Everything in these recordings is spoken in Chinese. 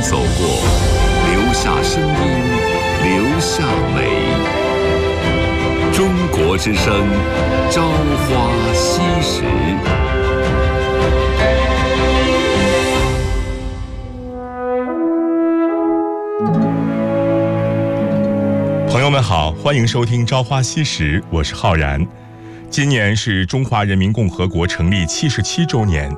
走过，留下声音，留下美。中国之声，朝花夕拾。 朋友们好，欢迎收听《朝花夕拾》，我是浩然。今年是中华人民共和国成立77周年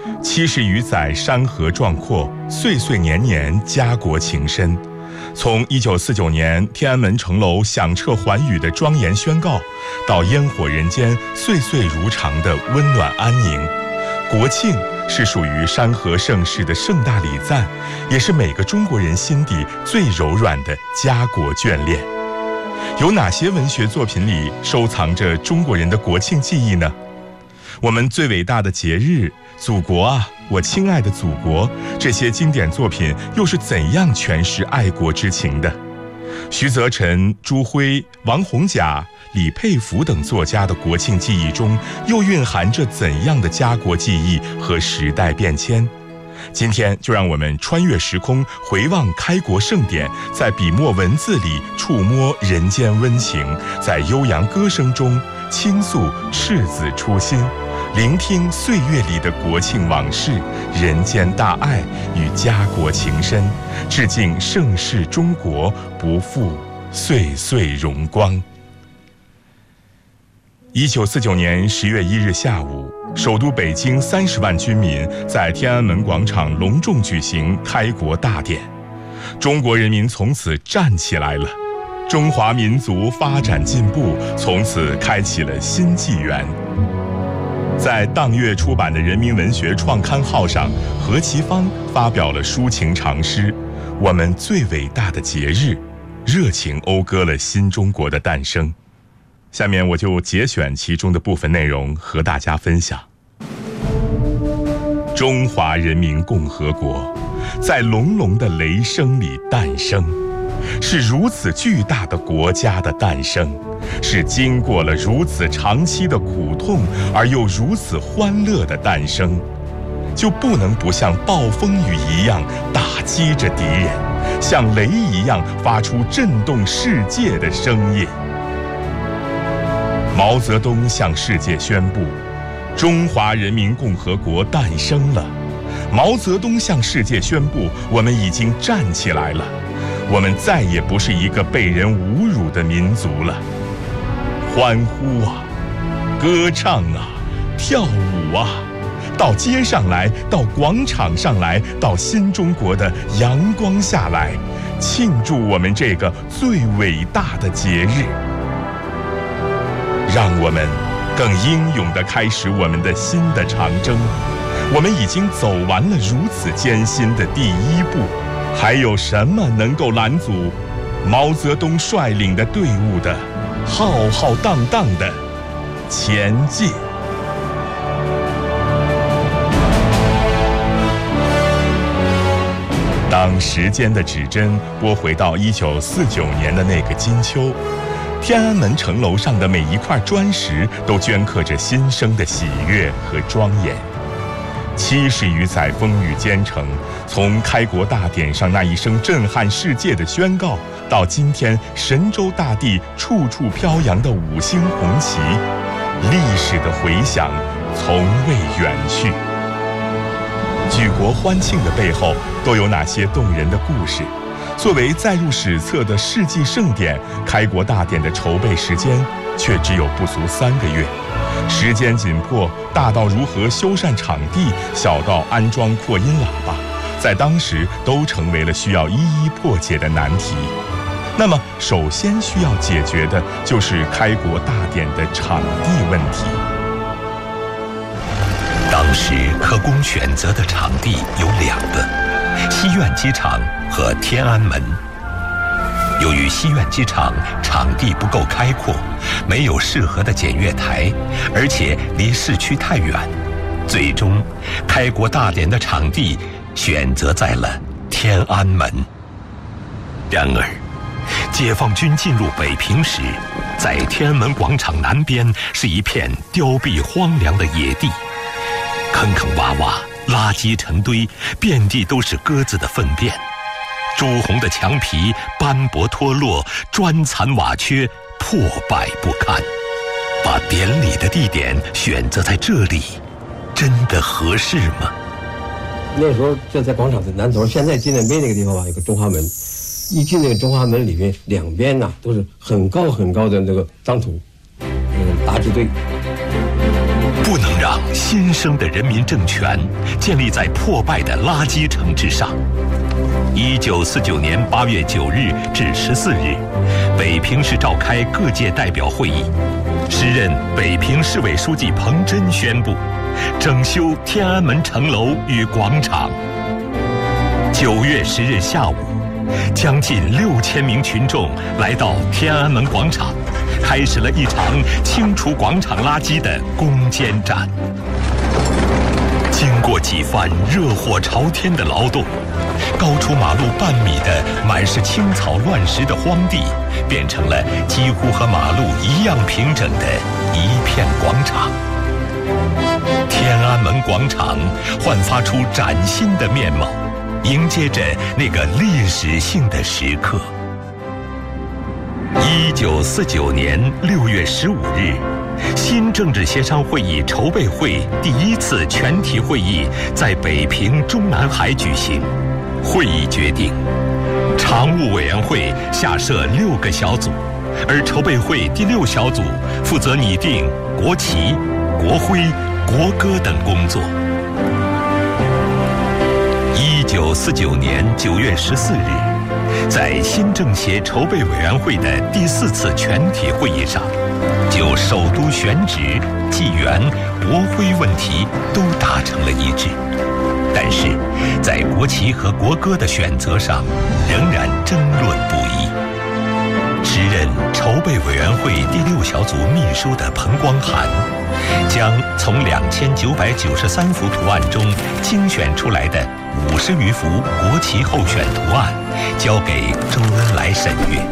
，70余载山河壮阔，岁岁年年家国情深。从1949年天安门城楼响彻寰宇的庄严宣告，到烟火人间岁岁如常的温暖安宁，国庆是属于山河盛世的盛大礼赞，也是每个中国人心底最柔软的家国眷恋。有哪些文学作品里收藏着中国人的国庆记忆呢？我们最伟大的节日，祖国啊，我亲爱的祖国，这些经典作品又是怎样诠释爱国之情的？徐则臣、朱辉、王洪甲、李佩孚等作家的国庆记忆中，又蕴含着怎样的家国记忆和时代变迁？今天就让我们穿越时空，回望开国盛典，在笔墨文字里触摸人间温情，在悠扬歌声中倾诉赤子初心，聆听岁月里的国庆往事、人间大爱与家国情深，致敬盛世中国，不负岁岁荣光。1949年10月1日下午，首都北京30万军民在天安门广场隆重举行开国大典，中国人民从此站起来了，中华民族发展进步从此开启了新纪元。在当月出版的《人民文学创刊号》上，何其芳发表了抒情长诗《我们最伟大的节日》，热情讴歌了新中国的诞生。下面我就节选其中的部分内容和大家分享。中华人民共和国在隆隆的雷声里诞生，是如此巨大的国家的诞生，是经过了如此长期的苦痛而又如此欢乐的诞生，就不能不像暴风雨一样打击着敌人，像雷一样发出震动世界的声音。毛泽东向世界宣布，中华人民共和国诞生了。毛泽东向世界宣布，我们已经站起来了，我们再也不是一个被人侮辱的民族了。欢呼啊，歌唱啊，跳舞啊，到街上来，到广场上来，到新中国的阳光下来，庆祝我们这个最伟大的节日。让我们更英勇地开始我们的新的长征。我们已经走完了如此艰辛的第一步，还有什么能够拦阻毛泽东率领的队伍的浩浩荡荡的前进？当时间的指针拨回到1949年的那个金秋，天安门城楼上的每一块砖石都镌刻着新生的喜悦和庄严。70余载风雨兼程，从开国大典上那一声震撼世界的宣告，到今天神州大地处处飘扬的5星红旗，历史的回响从未远去。举国欢庆的背后都有哪些动人的故事？作为载入史册的世纪盛典，开国大典的筹备时间却只有不足3个月，时间紧迫，大到如何修缮场地，小到安装扩音喇叭，在当时都成为了需要一一破解的难题。那么，首先需要解决的就是开国大典的场地问题。 当时可供选择的场地有2个，西苑机场和天安门。由于西苑机场场地不够开阔，没有适合的检阅台，而且离市区太远，最终开国大典的场地选择在了天安门。然而，解放军进入北平时，在天安门广场南边是一片凋敝荒凉的野地，坑坑洼洼，垃圾成堆，遍地都是鸽子的粪便， 朱红的墙皮斑驳脱落，砖残瓦缺，破败不堪。把典礼的地点选择在这里，真的合适吗？ 那时候就在广场的南头，现在纪念碑那个地方吧，有个中华门。一进那个中华门里面，两边呢都是很高很高的那个脏土，大支队。 不能让新生的人民政权建立在破败的垃圾城之上。1949年8月9日至14日，北平市召开各界代表会议。时任北平市委书记彭真宣布，整修天安门城楼与广场。9月10日下午，将近6000名群众来到天安门广场，开始了一场清除广场垃圾的攻坚战。经过几番热火朝天的劳动，高出马路半米的满是青草乱石的荒地，变成了几乎和马路一样平整的一片广场。天安门广场焕发出崭新的面貌，迎接着那个历史性的时刻。1949年6月15日，新政治协商会议筹备会第1次全体会议在北平中南海举行。会议决定，常务委员会下设6个小组，而筹备会第6小组负责拟定国旗、国徽、国歌等工作。1949年9月14日，在新政协筹备委员会的第4次全体会议上，就首都选址、纪元、国徽问题都达成了一致。但是，在国旗和国歌的选择上，仍然争论不一。时任筹备委员会第6小组秘书的彭光涵，将从2993幅图案中精选出来的50余幅国旗候选图案，交给周恩来审阅。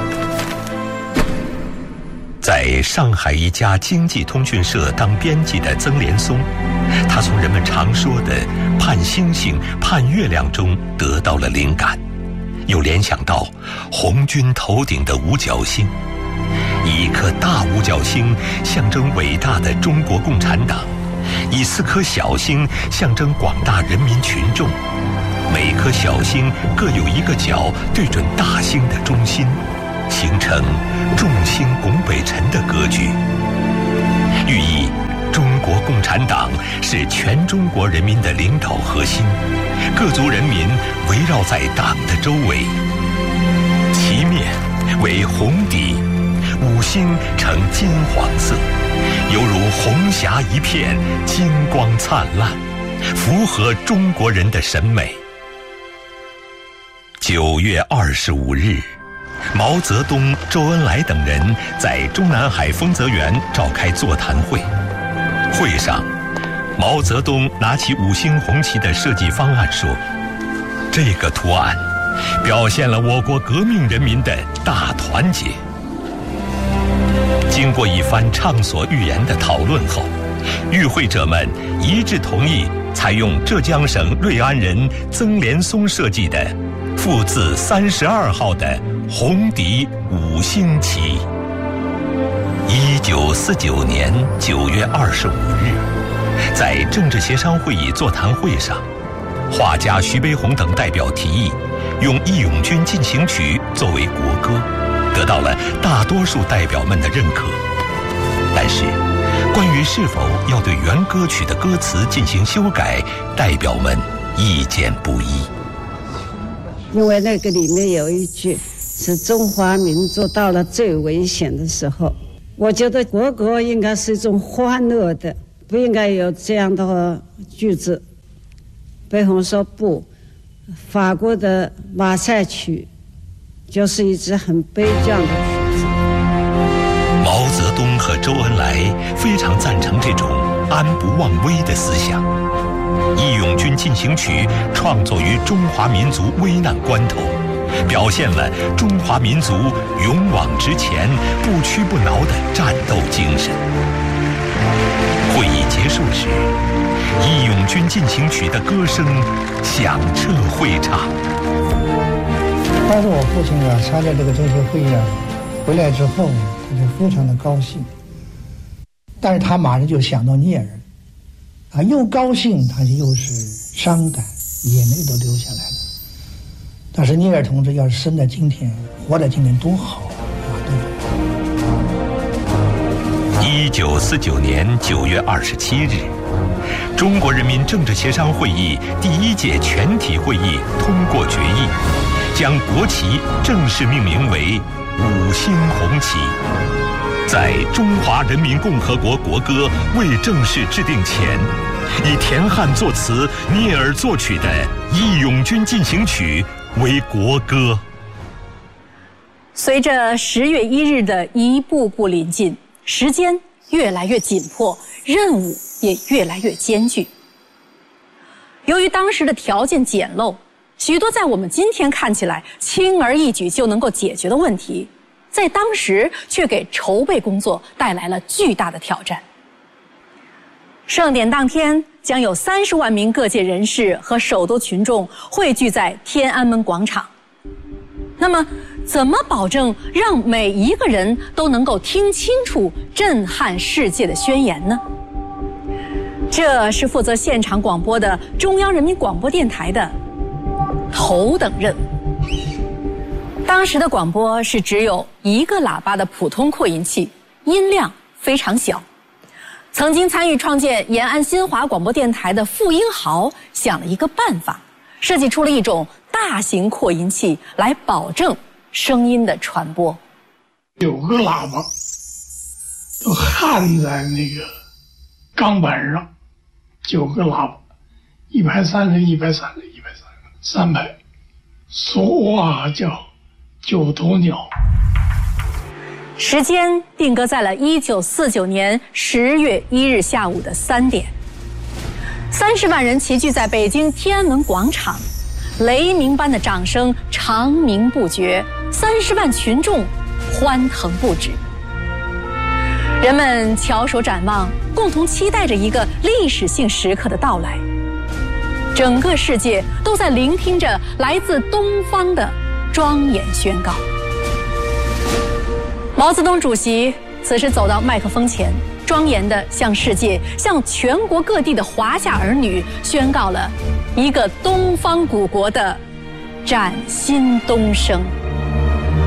在上海一家经济通讯社当编辑的曾连松，他从人们常说的盼星星、盼月亮中得到了灵感，又联想到红军头顶的五角星。一颗大五角星象征伟大的中国共产党，以4颗小星象征广大人民群众，每颗小星各有一个角对准大星的中心，形成众星拱北辰的格局，寓意中国共产党是全中国人民的领导核心，各族人民围绕在党的周围。旗面为红底，5星呈金黄色，犹如红霞一片，金光灿烂，符合中国人的审美。9月25日，毛泽东、周恩来等人在中南海丰泽园召开座谈会。会上，毛泽东拿起5星红旗的设计方案说：“这个图案表现了我国革命人民的大团结。”经过一番畅所欲言的讨论后，与会者们一致同意采用浙江省瑞安人曾连松设计的复字32号的红底5星旗。1949年9月25日，在政治协商会议座谈会上，画家徐悲鸿等代表提议用《义勇军进行曲》作为国歌，得到了大多数代表们的认可。但是，关于是否要对原歌曲的歌词进行修改，代表们意见不一。 因为那个里面有一句是中华民族到了最危险的时候，我觉得国歌应该是一种欢乐的，不应该有这样的句子。悲鸿说不，法国的马赛曲就是一支很悲壮的曲子。 毛泽东和周恩来非常赞成这种安不忘危的思想。《义勇军进行曲》创作于中华民族危难关头，表现了中华民族勇往直前、不屈不挠的战斗精神。会议结束时，《义勇军进行曲》的歌声响彻会场。 当时我父亲啊参加这个政协会议啊，回来之后他就非常的高兴，但是他马上就想到聂耳，啊，又高兴他又是伤感，眼泪都流下来了。但是聂耳同志要是生在今天，活在今天多好啊，对吧 ？1949年9月27日，中国人民政治协商会议第1届全体会议通过决议，将国旗正式命名为5星红旗。在中华人民共和国国歌未正式制定前，以田汉作词、聂耳作曲的《义勇军进行曲》为国歌。 随着10月1日的一步步临近，时间越来越紧迫，任务也越来越艰巨。由于当时的条件简陋，许多在我们今天看起来轻而易举就能够解决的问题，在当时却给筹备工作带来了巨大的挑战。盛典当天将有30万名各界人士和首都群众汇聚在天安门广场。那么，怎么保证让每一个人都能够听清楚震撼世界的宣言呢？这是负责现场广播的中央人民广播电台的头等任务。当时的广播是只有1个喇叭的普通扩音器，音量非常小。曾经参与创建延安新华广播电台的傅英豪想了一个办法，设计出了一种大型扩音器来保证声音的传播。 9个喇叭都焊在那个钢板上，9个喇叭，130、130、130、3排，说话叫9头鸟。 时间定格在了1949年10月1日下午的3点，30万人齐聚在北京天安门广场，雷鸣般的掌声长鸣不绝，30万群众欢腾不止。人们翘首展望，共同期待着一个历史性时刻的到来。整个世界都在聆听着来自东方的庄严宣告。毛泽东主席此时走到麦克风前，庄严地向世界、向全国各地的华夏儿女宣告了一个东方古国的崭新东升。